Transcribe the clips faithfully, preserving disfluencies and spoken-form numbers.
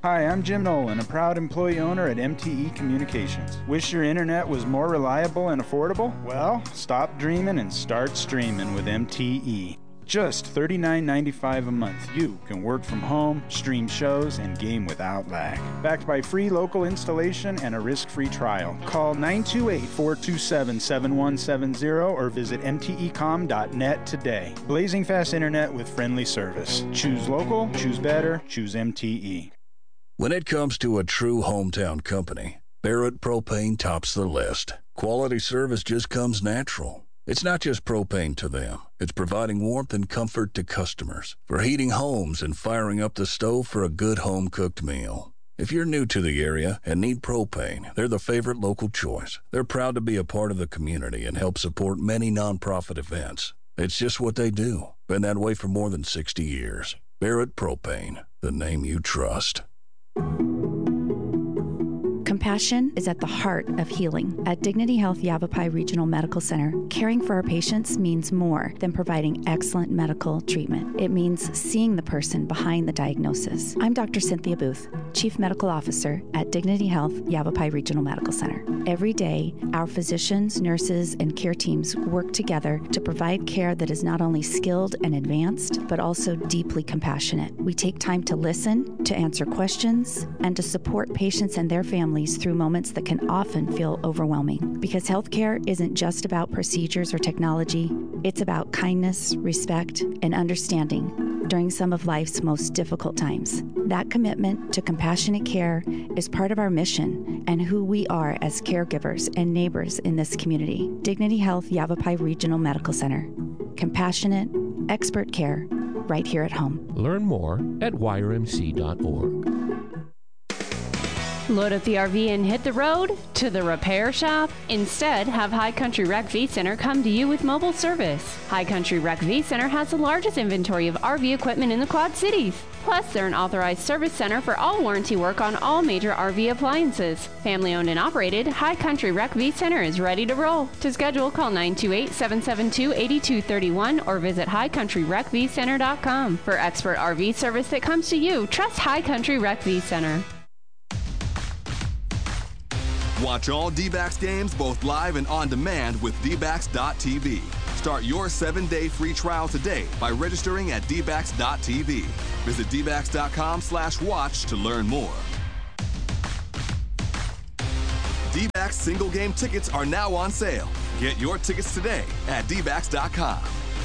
Hi, I'm Jim Nolan, a proud employee owner at M T E Communications. Wish your internet was more reliable and affordable? Well, stop dreaming and start streaming with M T E. Just thirty-nine ninety-five a month, you can work from home, stream shows, and game without lag. Backed by free local installation and a risk-free trial. Call nine two eight, four two seven, seven one seven zero or visit m t e com dot net today. Blazing fast internet with friendly service. Choose local, choose better, choose M T E. When it comes to a true hometown company, Barrett Propane tops the list. Quality service just comes natural. It's not just propane to them. It's providing warmth and comfort to customers, for heating homes and firing up the stove for a good home-cooked meal. If you're new to the area and need propane, they're the favorite local choice. They're proud to be a part of the community and help support many nonprofit events. It's just what they do. Been that way for more than sixty years. Barrett Propane, the name you trust. Compassion is at the heart of healing. At Dignity Health Yavapai Regional Medical Center, caring for our patients means more than providing excellent medical treatment. It means seeing the person behind the diagnosis. I'm Doctor Cynthia Booth, Chief Medical Officer at Dignity Health Yavapai Regional Medical Center. Every day, our physicians, nurses, and care teams work together to provide care that is not only skilled and advanced, but also deeply compassionate. We take time to listen, to answer questions, and to support patients and their families through moments that can often feel overwhelming. Because healthcare isn't just about procedures or technology, it's about kindness, respect, and understanding during some of life's most difficult times. That commitment to compassionate care is part of our mission and who we are as caregivers and neighbors in this community. Dignity Health Yavapai Regional Medical Center. Compassionate, expert care right here at home. Learn more at y r m c dot org. Load up the R V and hit the road to the repair shop? Instead, have High Country Rec V Center come to you with mobile service. High Country Rec V Center has the largest inventory of R V equipment in the Quad Cities. Plus, they're an authorized service center for all warranty work on all major R V appliances. Family owned and operated, High Country Rec V Center is ready to roll. To schedule, call nine two eight, seven seven two, eight two three one or visit high country rec v center dot com. For expert R V service that comes to you, trust High Country Rec V Center. Watch all D-backs games both live and on demand with d backs dot t v. Start your seven-day free trial today by registering at d backs dot t v. Visit d backs dot com slash watch to learn more. D-backs single game tickets are now on sale. Get your tickets today at d backs dot com.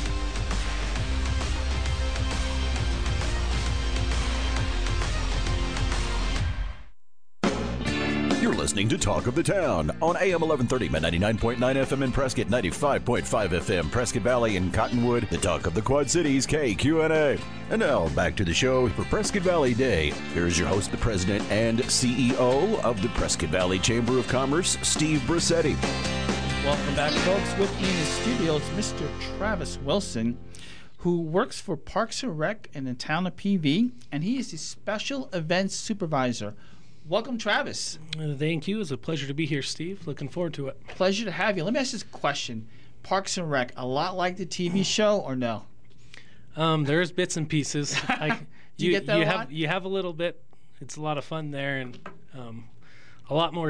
You're listening to Talk of the Town on A M eleven thirty, ninety-nine point nine F M in Prescott, ninety-five point five F M, Prescott Valley and Cottonwood, the Talk of the Quad Cities, K Q N A. And now, back to the show for Prescott Valley Day. Here's your host, the president and C E O of the Prescott Valley Chamber of Commerce, Steve Brissetti. Welcome back, folks. With me in the studio is Mister Travis Wilson, who works for Parks and Rec in the town of P V, and he is the Special Events Supervisor. Welcome, Travis. Uh, thank you. It's a pleasure to be here, Steve. Looking forward to it. Pleasure to have you. Let me ask this question. Parks and Rec, a lot like the T V show or no? Um, there's bits and pieces. I, Do you, you get that you a have, lot? You have a little bit. It's a lot of fun there and um, a lot more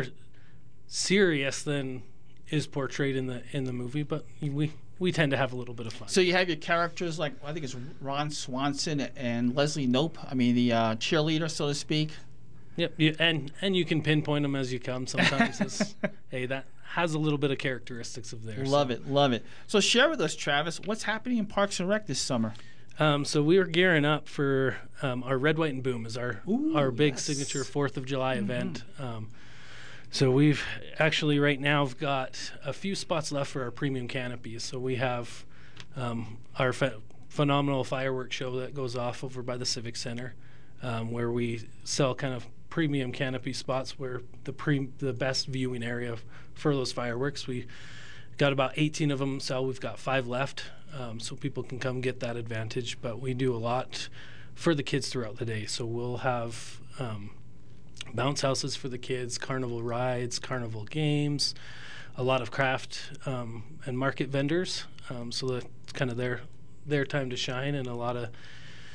serious than is portrayed in the in the movie, but we we tend to have a little bit of fun. So you have your characters like, I think it's Ron Swanson and Leslie Knope, I mean the uh, cheerleader, so to speak. Yep, you, and and you can pinpoint them as you come. Sometimes it's, hey, that has a little bit of characteristics of theirs. Love so. it, love it. So share with us, Travis, what's happening in Parks and Rec this summer? Um, so we are gearing up for um, our Red, White, and Boom is our Ooh, our big yes. signature Fourth of July Mm-hmm. event. Um, so we've actually right now have got a few spots left for our premium canopies. So we have um, our ph- phenomenal fireworks show that goes off over by the Civic Center, um, where we sell kind of premium canopy spots where the pre the best viewing area f- for those fireworks. We got about eighteen of them, so we've got five left, um, so people can come get that advantage. But we do a lot for the kids throughout the day. So we'll have um, bounce houses for the kids, carnival rides, carnival games, a lot of craft um, and market vendors. Um, so that's kind of their their time to shine, and a lot of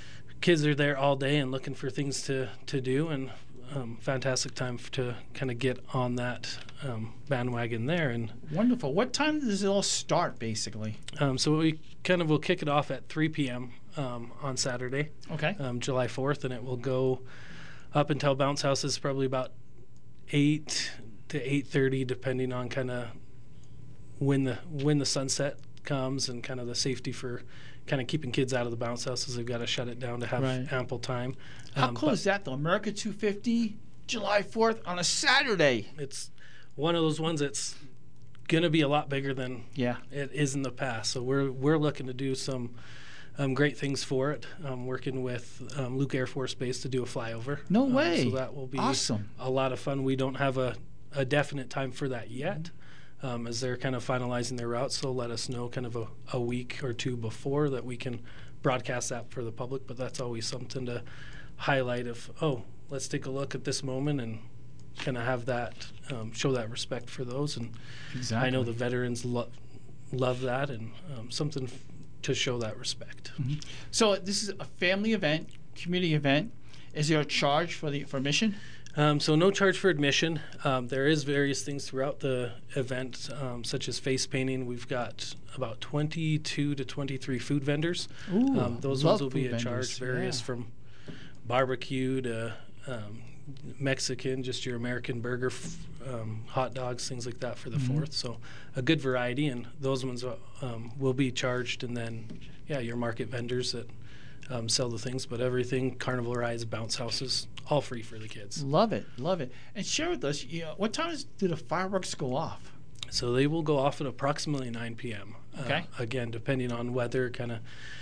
kids are there all day and looking for things to, to do, and um, fantastic time f- to kind of get on that um, bandwagon there. And Wonderful. What time does it all start, basically? um, so we kind of will kick it off at three p.m. Um, on Saturday, Okay. um, July fourth, and it will go up until bounce houses probably about eight to eight thirty, depending on kind of when the when the sunset comes and kind of the safety for kind of keeping kids out of the bounce houses. They've got to shut it down to have Right. ample time. How Um, cool but is that, though? America two fifty, July fourth on a Saturday. It's one of those ones that's going to be a lot bigger than Yeah. it is in the past. So we're we're looking to do some um, great things for it. Um, working with um, Luke Air Force Base to do a flyover. No Um, way. so that will be Awesome. a lot of fun. We don't have a, a definite time for that yet, um, as they're kind of finalizing their route. So let us know kind of a, a week or two before that we can broadcast that for the public. But that's always something to highlight of, oh, let's take a look at this moment and kind of have that, um, show that respect for those. And Exactly. I know the veterans lo- love that, and um, something f- to show that respect. So this is a family event, community event. Is there a charge for the for admission? Um, so no charge for admission. Um, there is various things throughout the event, um, such as face painting. We've got about twenty-two to twenty-three food vendors. Ooh, um, those love ones will be food a charge, vendors, various yeah. from barbecue to um, Mexican, just your American burger, f- um, hot dogs, things like that for the Mm-hmm. fourth. So a good variety, and those ones uh, um, will be charged. And then, yeah, your market vendors that um, sell the things, but everything, carnival rides, bounce houses, all free for the kids. Love it, love it. And share with us, you know, what times do the fireworks go off? So they will go off at approximately nine p.m. Okay. Uh, again, depending on weather, kind of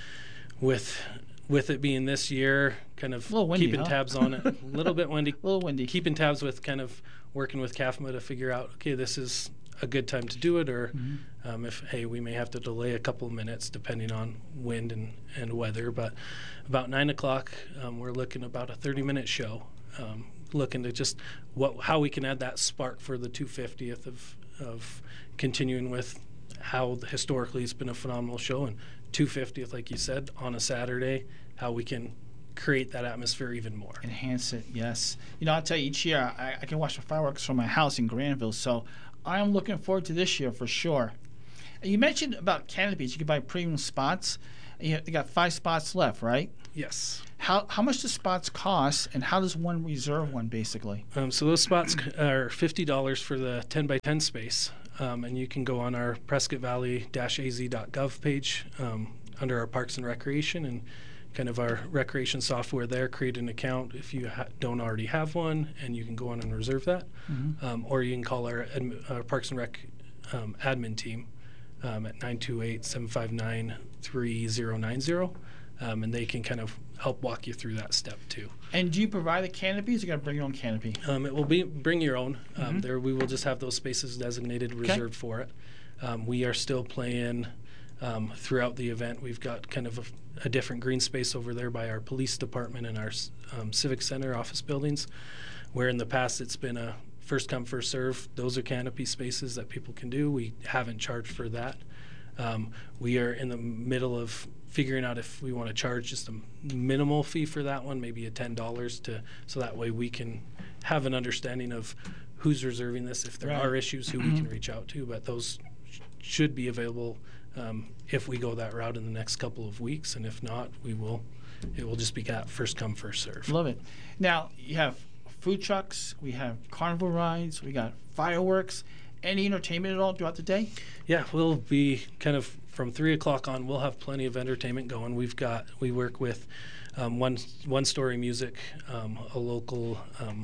with with it being this year, kind of A little windy, keeping huh? tabs on it. A little bit windy. A little windy. Keeping tabs with kind of working with C A F M A to figure out, okay, this is a good time to do it, or Mm-hmm. um, if, hey, we may have to delay a couple of minutes depending on wind and, and weather. But about nine o'clock, um, we're looking about a thirty-minute show, um, looking to just what how we can add that spark for the two hundred fiftieth of, of continuing with how historically it's been a phenomenal show, and two hundred fiftieth, like you said, on a Saturday, how we can create that atmosphere even more. Enhance it, yes. You know, I'll tell you, each year I, I can watch the fireworks from my house in Granville, so I am looking forward to this year for sure. And you mentioned about canopies. You can buy premium spots. You, you got five spots left, right? Yes. How how much do spots cost, and how does one reserve one, basically? Um, so those spots c- are fifty dollars for the ten by ten space, um, and you can go on our Prescott Valley A Z dot gov page um, under our Parks and Recreation and kind of our recreation software there. Create an account if you ha- don't already have one, and you can go on and reserve that. Um, or you can call our, admi- our Parks and Rec um, admin team um, at nine two eight, seven five nine, three zero nine zero, um, and they can kind of help walk you through that step too. And do you provide the canopies, or you got to bring your own canopy? Um, it will be bring your own. Um, There, we will just have those spaces designated, reserved for it. Um, we are still playing um, throughout the event. We've got kind of a, a different green space over there by our police department and our um, civic center office buildings, where in the past it's been a first come first serve. Those are canopy spaces that people can do. We haven't charged for that. Um, we are in the middle of figuring out if we want to charge just a minimal fee for that one, maybe a ten dollars, to so that way we can have an understanding of who's reserving this, if there Right. are issues, who we can reach out to. But those sh- should be available um, if we go that route in the next couple of weeks, and if not, we will. It will just be that first come first serve. Love it. Now, you have food trucks, we have carnival rides, we got fireworks. Any entertainment at all throughout the day? Yeah, we'll be kind of from three o'clock on. We'll have plenty of entertainment going. We've got we work with um, one one story music, um, a local um,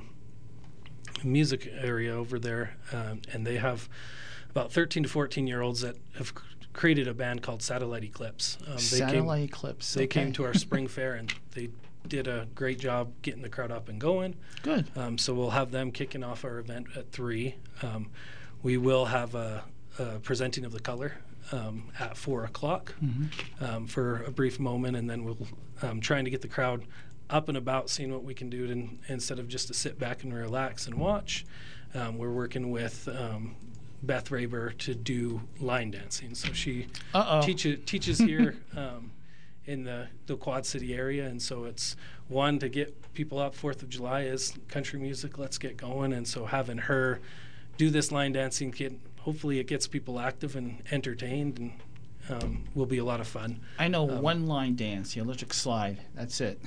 music area over there, um, and they have about thirteen to fourteen year olds that have c- created a band called Satellite Eclipse. Um, they Satellite came, Eclipse. They okay. came to our spring fair and they did a great job getting the crowd up and going. Good. Um, so we'll have them kicking off our event at three. Um, we will have a, a presenting of the color um, at four o'clock um, for a brief moment, and then we'll um, trying to get the crowd up and about, seeing what we can do to, instead of just to sit back and relax and watch. Um, we're working with um, Beth Raber to do line dancing. So she Uh-oh. teaches teaches here um, in the, the Quad City area. And so it's one to get people up. Fourth of July is country music. Let's get going. And so having her do this line dancing kit, hopefully it gets people active and entertained, and um, will be a lot of fun. I know um, one line dance, the electric slide. That's it.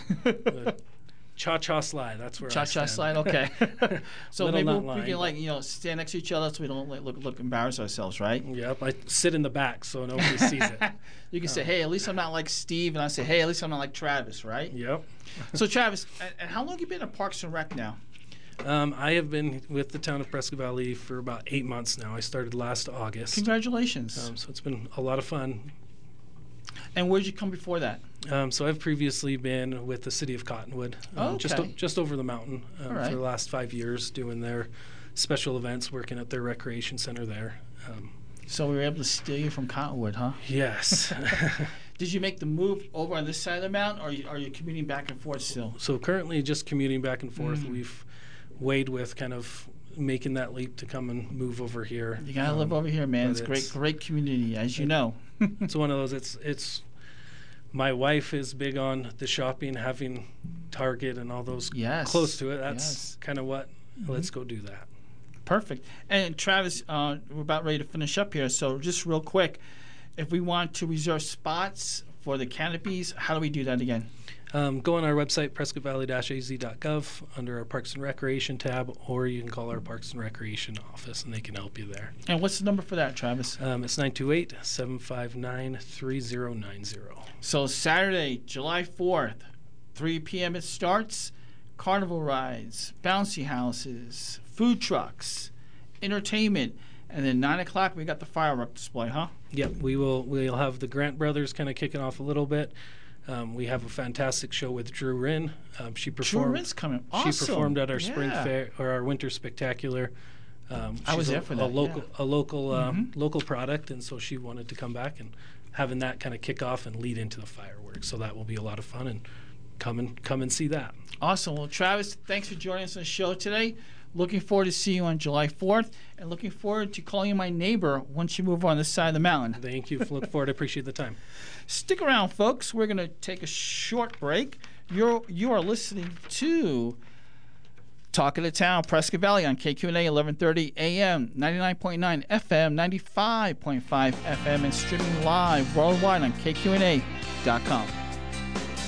Cha-cha slide. That's where Cha-cha I stand. slide. Okay. So Little maybe not we line, can, like, but- you know, stand next to each other so we don't like, look look embarrass ourselves, right? Yep. I sit in the back so nobody sees it. You can say, "Hey, at least I'm not like Steve," and I say, "Hey, at least I'm not like Travis," right? Yep. So Travis, and, and how long have you been at Parks and Rec now? Um, I have been with the town of Prescott Valley for about eight months now. I started last August. Congratulations. Um, so it's been a lot of fun. And where did you come before that? Um, so I've previously been with the city of Cottonwood, um, Oh, just okay. o- just over the mountain um, All right. for the last five years, doing their special events, working at their recreation center there. Um, So we were able to steal you from Cottonwood, huh? yes. Did you make the move over on this side of the mountain, or are you, are you commuting back and forth still? So currently just commuting back and forth. Mm. We've weighed with kind of making that leap to come and move over here. You gotta Um, live over here, man. but It's a great, great community, as you know. It's one of those. It's it's. My wife is big on the shopping, having Target and all those Yes. close to it. That's Yes. kind of what. Mhm. Let's go do that. Perfect. And Travis, uh, we're about ready to finish up here. So just real quick, if we want to reserve spots for the canopies, how do we do that again? Um, go on our website, prescott valley dash a z dot gov, under our Parks and Recreation tab, or you can call our Parks and Recreation office, and they can help you there. And what's the number for that, Travis? Um, it's nine two eight, seven five nine, three zero nine zero. So Saturday, July fourth, three p.m. it starts. Carnival rides, bouncy houses, food trucks, entertainment, and then nine o'clock we got the firework display, huh? Yep, we will. We'll have the Grant brothers kind of kicking off a little bit. Um, we have a fantastic show with Drew Rinn. Um, she performed. Rin's coming. She Awesome. performed at our spring Yeah. fair or our winter spectacular. Um, I was she's there a, for a that, local, yeah. a local, um, Mhm. local product, and so she wanted to come back and having that kind of kick off and lead into the fireworks. So that will be a lot of fun, and come and come and see that. Awesome. Well, Travis, thanks for joining us on the show today. Looking forward to seeing you on July fourth, and looking forward to calling you my neighbor once you move on this side of the mountain. Thank you. Look forward. I appreciate the time. Stick around, folks. We're going to take a short break. You're you are listening to Talk of the Town, Prescott Valley on K Q N A eleven thirty A M, ninety-nine point nine F M, ninety-five point five F M, and streaming live worldwide on K Q N A dot com.